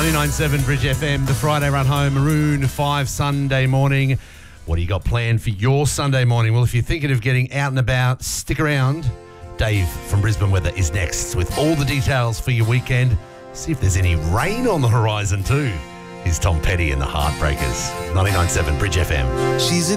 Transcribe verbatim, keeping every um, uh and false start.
ninety-nine point seven Bridge F M, the Friday run home, Maroon five Sunday morning. What do you got planned for your Sunday morning? Well, if you're thinking of getting out and about, stick around. Dave from Brisbane Weather is next with all the details for your weekend. See if there's any rain on the horizon too. Here's Tom Petty and the Heartbreakers. ninety-nine point seven Bridge F M. She's a